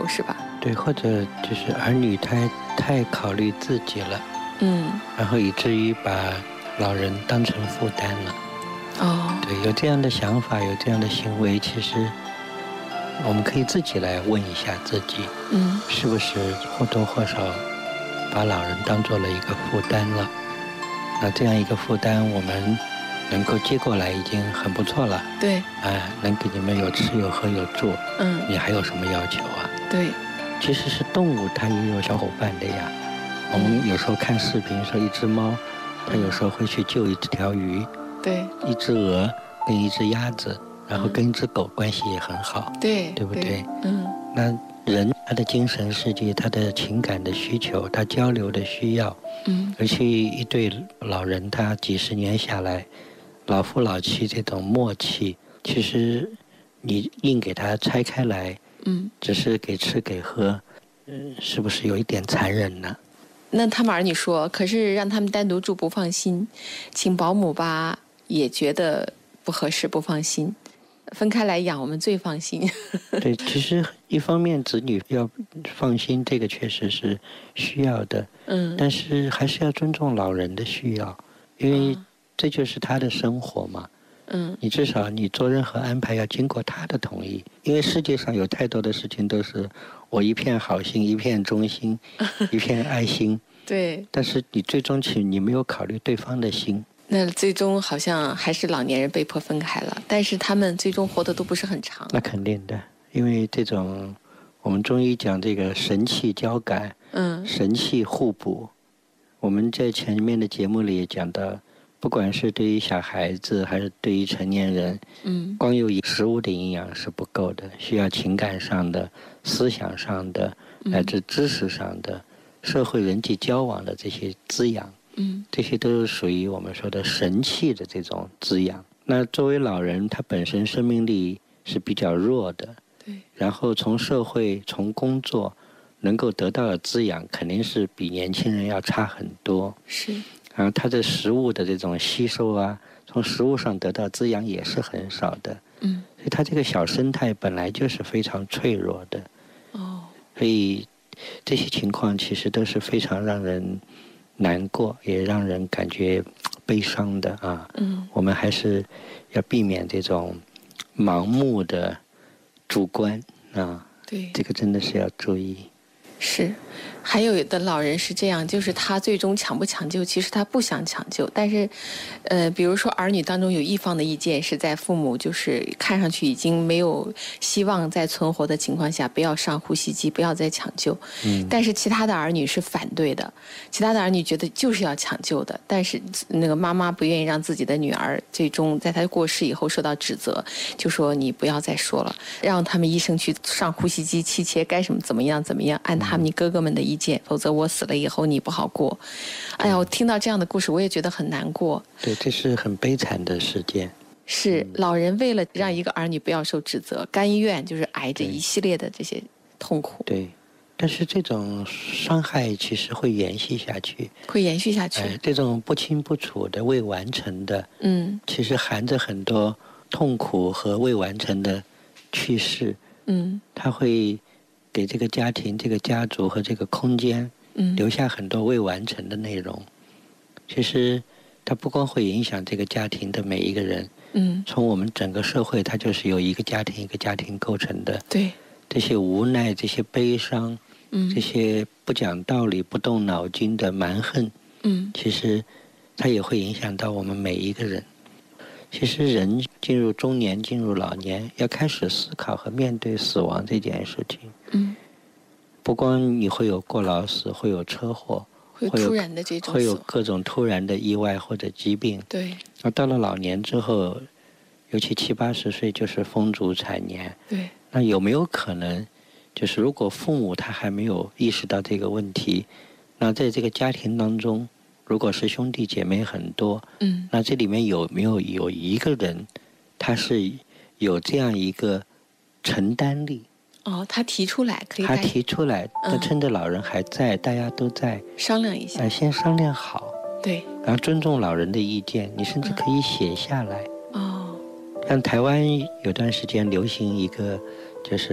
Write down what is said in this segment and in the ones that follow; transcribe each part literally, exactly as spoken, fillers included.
是吧？ 对，或者就是儿女太太考虑自己了， 嗯， 然后以至于把老人当成负担了。 哦， 对，有这样的想法，有这样的行为，其实我们可以自己来问一下自己， 嗯， 是不是或多或少把老人当做了一个负担了？那这样一个负担，我们能够接过来已经很不错了。 对， 啊，能给你们有吃有喝有住， 嗯， 你还有什么要求啊？ 对， 其实是动物，它也有小伙伴的呀。我们有时候看视频说，一只猫，它有时候会去救一条鱼， 对， 一只鹅跟一只鸭子，然后跟一只狗关系也很好， 对， 对不对？ 嗯， 那人他的精神世界，他的情感的需求，他交流的需要， 嗯， 而且一对老人，他几十年下来，老夫老妻这种默契，其实你硬给他拆开来， 嗯， 只是给吃给喝，嗯，是不是有一点残忍呢？ 那他们儿女说，可是让他们单独住不放心，请保姆吧也觉得不合适不放心，分开来养我们最放心。 对，其实一方面子女要放心，这个确实是需要的， 嗯， 但是还是要尊重老人的需要，因为这就是他的生活嘛。 嗯， 你至少你做任何安排要经过他的同意，因为世界上有太多的事情都是我一片好心，一片忠心，一片爱心。 对。 但是你最终其实你没有考虑对方的心。 那最终好像还是老年人被迫分开了，但是他们最终活得都不是很长。 那肯定的，因为这种我们中医讲这个神气交感， 嗯， 神气互补。我们在前面的节目里也讲到，不管是对于小孩子还是对于成年人， 嗯， 光有食物的营养是不够的，需要情感上的、思想上的，乃至知识上的、社会人际交往的这些滋养。 嗯， 这些都是属于我们说的神气的这种滋养。那作为老人，他本身生命力是比较弱的， 对， 然后从社会、从工作能够得到的滋养，肯定是比年轻人要差很多。 是， 然后他的食物的这种吸收啊，从食物上得到滋养也是很少的。 嗯， 所以他这个小生态本来就是非常脆弱的。 哦， 所以这些情况其实都是非常让人难过，也让人感觉悲伤的啊。 嗯， 我们还是要避免这种盲目的主观啊。 对， 这个真的是要注意。 是，还有的老人是这样，就是他最终抢不抢救，其实他不想抢救，但是，呃，比如说儿女当中有一方的意见是在父母就是看上去已经没有希望再存活的情况下，不要上呼吸机，不要再抢救。嗯，但是其他的儿女是反对的，其他的儿女觉得就是要抢救的，但是那个妈妈不愿意让自己的女儿最终在她过世以后受到指责，就说你不要再说了，让他们医生去上呼吸机、气切，该什么怎么样怎么样，按他们你哥哥们的意见，否则我死了以后你不好过。哎呀，我听到这样的故事，我也觉得很难过。 对，这是很悲惨的事件。 是老人为了让一个儿女不要受指责，甘愿就是挨着一系列的这些痛苦。 对，但是这种伤害其实会延续下去， 会延续下去。 哎，这种不清不楚的未完成的， 嗯， 其实含着很多痛苦和未完成的去世。 嗯， 它会给这个家庭、这个家族和这个空间， 嗯， 留下很多未完成的内容。其实，它不光会影响这个家庭的每一个人， 嗯， 从我们整个社会，它就是由一个家庭一个家庭构成的。 对， 这些无奈、这些悲伤， 嗯， 这些不讲道理、不动脑筋的蛮横， 嗯， 其实它也会影响到我们每一个人。其实人进入中年、进入老年，要开始思考和面对死亡这件事情。 嗯， 不光你会有过劳死，会有车祸， 会突然的这种会有各种突然的意外或者疾病。 对。 而到了老年之后，尤其七八十岁就是风烛残年。 对。 那有没有可能，就是如果父母他还没有意识到这个问题，那在这个家庭当中，如果是兄弟姐妹很多， 嗯， 那这里面有没有有一个人，他是有这样一个承担力？ 哦，他提出来可以。 他提出来， 嗯、 他趁着老人还在，大家都在商量一下。 呃，先商量好。 对。 然后尊重老人的意见，你甚至可以写下来。 嗯、哦。 像台湾有段时间流行一个，就是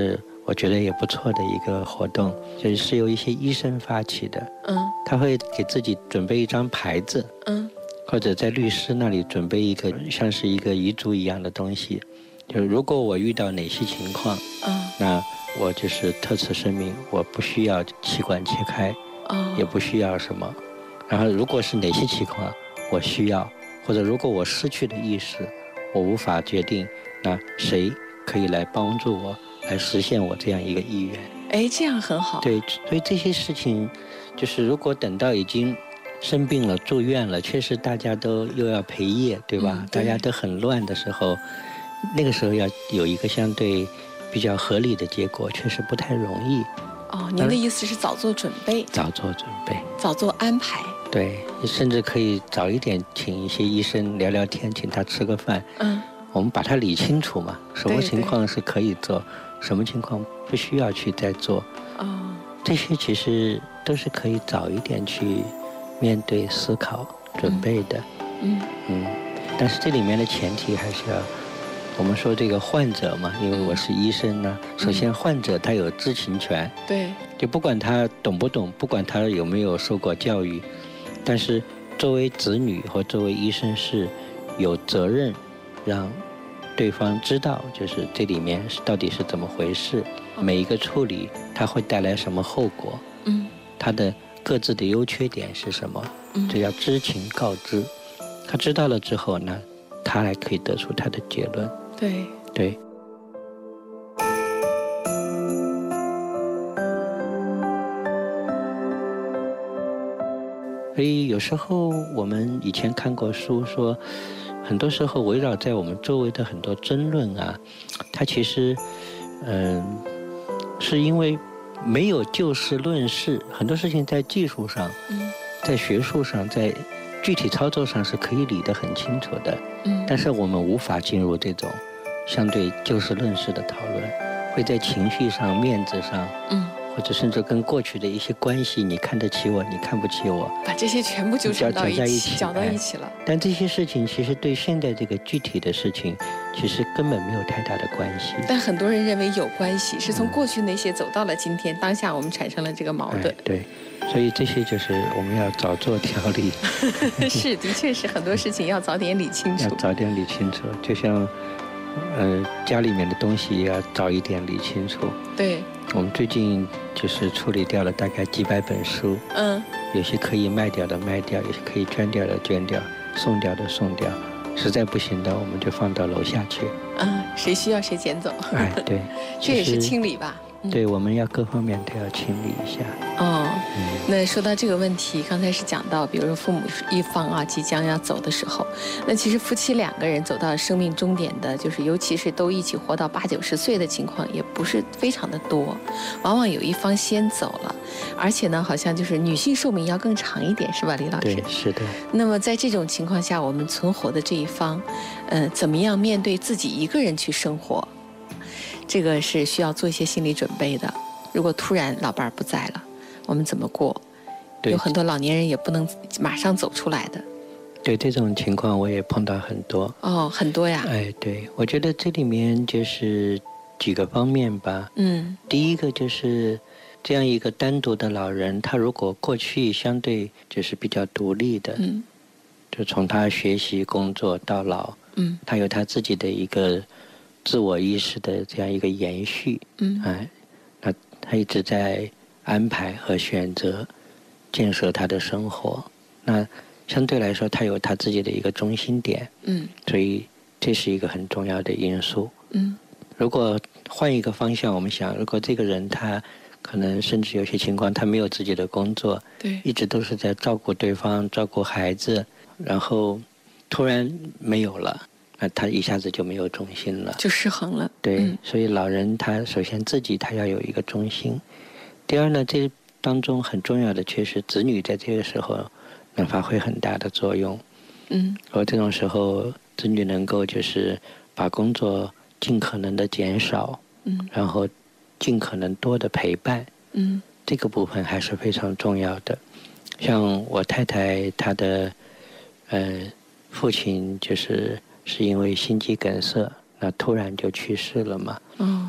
我觉得也不错的一个活动，就是是由一些医生发起的。 嗯， 他会给自己准备一张牌子， 嗯， 或者在律师那里准备一个像是一个遗嘱一样的东西，就是如果我遇到哪些情况， 嗯， 那我就是特此声明，我不需要器官切开， 哦， 也不需要什么。然后如果是哪些情况我需要，或者如果我失去了意识，我无法决定，那谁可以来帮助我来实现我这样一个意愿？ 哎，这样很好。 对，所以这些事情，就是如果等到已经生病了、住院了，确实大家都又要陪夜，对吧？ 嗯，对， 大家都很乱的时候，那个时候要有一个相对比较合理的结果，确实不太容易。 哦，您的意思是早做准备？ 早做准备， 早做安排。 对，甚至可以早一点请一些医生聊聊天，请他吃个饭。 嗯， 我们把它理清楚嘛，什么对情况是可以做，什么情况不需要去再做。 哦， 这些其实都是可以早一点去面对、思考、准备的。 嗯嗯，但是这里面的前提还是要，我们说这个患者嘛，因为我是医生呢，首先患者他有知情权， 对， 就不管他懂不懂，不管他有没有受过教育，但是作为子女或作为医生是有责任让对方知道，就是这里面到底是怎么回事，每一个处理它会带来什么后果， 嗯， 它的各自的优缺点是什么， 嗯， 这要知情告知。他知道了之后呢，他还可以得出他的结论。 对， 对。所以有时候我们以前看过书说，很多时候围绕在我们周围的很多争论啊，它其实，嗯、呃，是因为没有就事论事，很多事情在技术上， 嗯，在学术上，在具体操作上是可以理得很清楚的， 嗯， 但是我们无法进入这种相对就事论事的讨论，会在情绪上、面子上， 嗯， 或者甚至跟过去的一些关系，你看得起我，你看不起我， 把这些全部纠缠到一起， 搅在一起， 搅到一起了。 但这些事情其实对现在这个具体的事情，其实根本没有太大的关系。 但很多人认为有关系，是从过去那些走到了今天，当下我们产生了这个矛盾。 哎、对，所以这些就是我们要早做调理。 是，的确是很多事情要早点理清楚。 要早点理清楚，就像，呃，家里面的东西也要早一点理清楚。 对。 我们最近就是处理掉了大概几百本书， 嗯， 有些可以卖掉的卖掉，有些可以捐掉的捐掉，送掉的送掉，实在不行的我们就放到楼下去。 嗯，谁需要谁捡走。 哎，对， 这也是清理吧。 对，我们要各方面都要清理一下。 哦， 嗯， 那说到这个问题，刚才是讲到，比如说父母一方啊即将要走的时候，那其实夫妻两个人走到生命终点的，就是尤其是都一起活到八九十岁的情况，也不是非常的多，往往有一方先走了，而且呢，好像就是女性寿命要更长一点，是吧，李老师？ 对，是的。 那么在这种情况下，我们存活的这一方，呃，怎么样面对自己一个人去生活？这个是需要做一些心理准备的。如果突然老伴儿不在了，我们怎么过？有很多老年人也不能马上走出来的。 对，这种情况我也碰到很多。 哦，很多呀。 哎，对，我觉得这里面就是几个方面吧。 嗯。 第一个就是这样一个单独的老人，他如果过去相对就是比较独立的， 嗯， 就从他学习工作到老， 嗯， 他有他自己的一个自我意识的这样一个延续， 嗯， 哎，那他一直在安排和选择建设他的生活，那相对来说他有他自己的一个中心点， 嗯， 所以这是一个很重要的因素。 嗯， 如果换一个方向，我们想，如果这个人他可能甚至有些情况他没有自己的工作， 对， 一直都是在照顾对方、照顾孩子，然后突然没有了，那他一下子就没有重心了， 就失衡了。 对， 嗯， 所以老人他首先自己他要有一个中心。第二呢，这当中很重要的确实子女在这个时候能发挥很大的作用。 嗯， 而这种时候子女能够就是把工作尽可能的减少， 嗯， 然后尽可能多的陪伴， 嗯， 这个部分还是非常重要的。像我太太她的呃父亲就是是因为心肌梗塞，那突然就去世了嘛。 哦，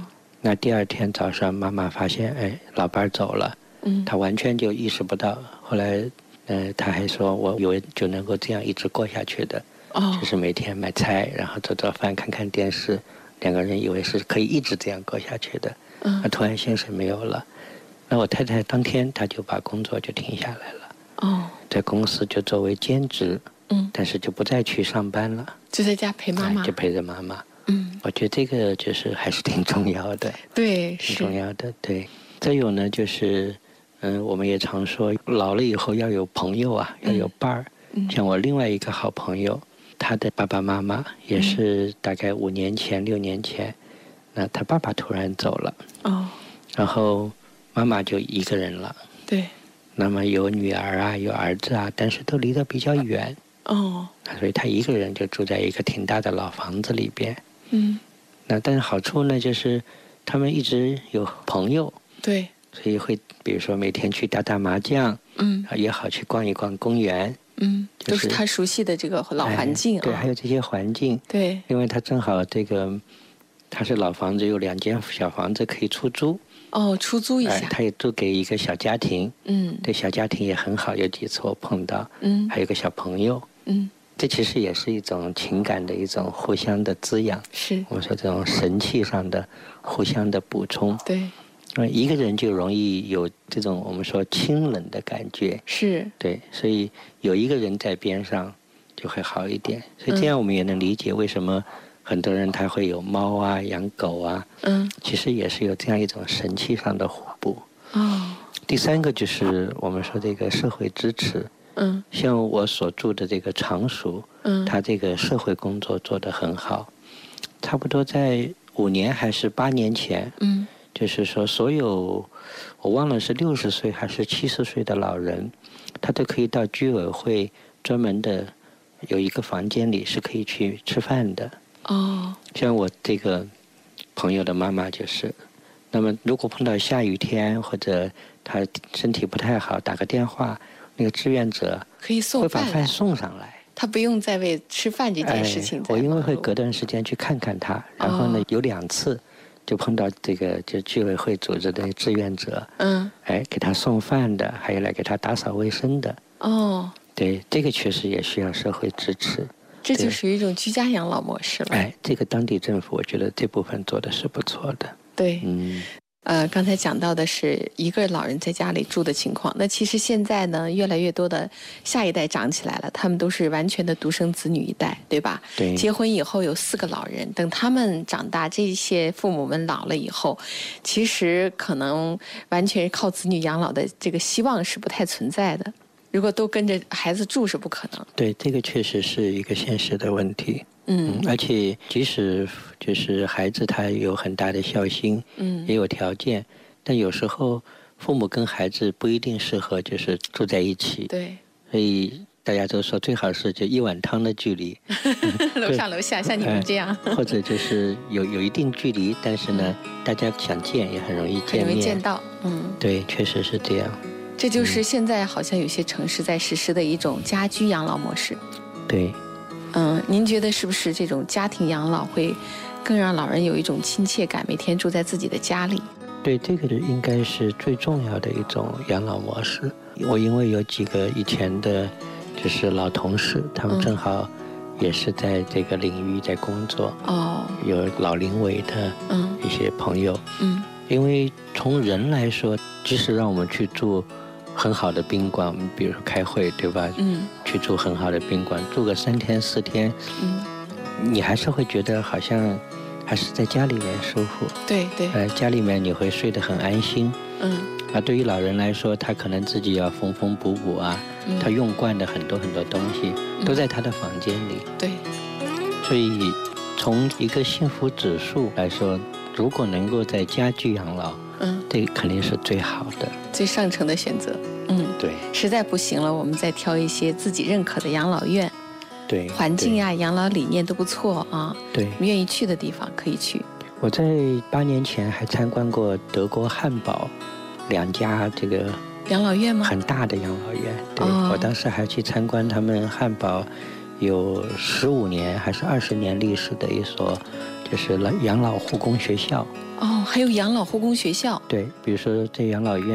那第二天早上，妈妈发现，哎，老伴儿走了， 嗯， 她完全就意识不到。后来，呃，她还说，我以为就能够这样一直过下去的， 哦， 就是每天买菜，然后做做饭，看看电视，两个人以为是可以一直这样过下去的。 嗯， 那突然先生没有了，那我太太当天她就把工作就停下来了， 哦， 在公司就作为兼职， 嗯， 但是就不再去上班了， 就在家陪妈妈， 就陪着妈妈。 嗯， 我觉得这个就是还是挺重要的， 对， 挺重要的，对。再有呢，就是嗯，我们也常说，老了以后要有朋友啊，要有伴儿。 嗯， 像我另外一个好朋友，他的爸爸妈妈也是大概五年前、六年前，那他爸爸突然走了， 哦， 然后妈妈就一个人了。 对。 那么有女儿啊，有儿子啊，但是都离得比较远。 哦。 所以他一个人就住在一个挺大的老房子里边。 嗯。 那但是好处呢，就是他们一直有朋友。 对。 所以会比如说每天去打打麻将， 嗯， 也好去逛一逛公园。 嗯，就是、都是他熟悉的这个老环境、啊哎、对，还有这些环境。 对， 因为他正好这个，他是老房子，有两间小房子可以出租。 哦，出租一下。 哎、他也租给一个小家庭。 嗯， 对，小家庭也很好，有几次我碰到。 嗯， 还有个小朋友。 嗯， 这其实也是一种情感的一种互相的滋养。 是。 我说这种神气上的互相的补充。 对。 一个人就容易有这种我们说清冷的感觉， 是对，所以有一个人在边上就会好一点。所以这样我们也能理解为什么很多人他会有猫啊、养狗啊， 嗯， 其实也是有这样一种神气上的互补。 哦。 第三个就是我们说这个社会支持， 嗯， 像我所住的这个常熟， 嗯， 他这个社会工作做得很好，差不多在五年还是八年前， 嗯。 就是说，所有我忘了是六十岁还是七十岁的老人，他都可以到居委会专门的有一个房间里是可以去吃饭的。 哦。 像我这个朋友的妈妈就是，那么如果碰到下雨天或者他身体不太好，打个电话，那个志愿者可以送会把饭送上来。 他不用再为吃饭这件事情、 哎。我因为会隔段时间去看看他，然后呢、哦、有两次。就碰到这个就居委会组织的志愿者， 嗯， 哎，给他送饭的，还有来给他打扫卫生的。 哦， 对，这个确实也需要社会支持。 这就属于一种居家养老模式了。 哎，这个当地政府，我觉得这部分做的是不错的。 对， 嗯。 呃，刚才讲到的是一个老人在家里住的情况。那其实现在呢，越来越多的下一代长起来了，他们都是完全的独生子女一代，对吧？ 对。 结婚以后有四个老人，等他们长大，这些父母们老了以后，其实可能完全靠子女养老的这个希望是不太存在的。如果都跟着孩子住是不可能。 对，这个确实是一个现实的问题。 嗯， 而且即使就是孩子他有很大的孝心， 嗯， 也有条件，但有时候父母跟孩子不一定适合就是住在一起。 对， 所以大家都说最好是就一碗汤的距离， 楼上楼下，像你们这样， 或者就是有有一定距离，但是呢，大家想见也很容易见面， 很容易见到。嗯， 对，确实是这样。 这就是现在好像有些城市在实施的一种家居养老模式。 对。 嗯，您觉得是不是这种家庭养老会更让老人有一种亲切感，每天住在自己的家里？ 对，这个应该是最重要的一种养老模式。我因为有几个以前的就是老同事，他们正好也是在这个领域在工作。 哦。 有老龄委的一些朋友。 嗯。 因为从人来说，即使让我们去住很好的宾馆，比如说开会，对吧？ 嗯。 去住很好的宾馆，住个三天四天， 嗯， 你还是会觉得好像还是在家里面舒服。 对对。 呃，家里面你会睡得很安心。 嗯。 啊，对于老人来说，他可能自己要缝缝补补啊， 嗯、 他用惯的很多很多东西都在他的房间里。 嗯、对。 所以从一个幸福指数来说，如果能够在家居养老， 嗯， 这肯定是最好的、 最上乘的选择。嗯， 对。 实在不行了，我们再挑一些自己认可的养老院。 对。 环境呀、养老理念都不错啊。 对。 我们愿意去的地方可以去。 我在八年前还参观过德国汉堡两家这个养老院吗？ 很大的养老院。对、 哦。 我当时还去参观他们汉堡有十五年还是二十年历史的一所， 就是养老护工学校。 哦，还有养老护工学校。 对，比如说在养老院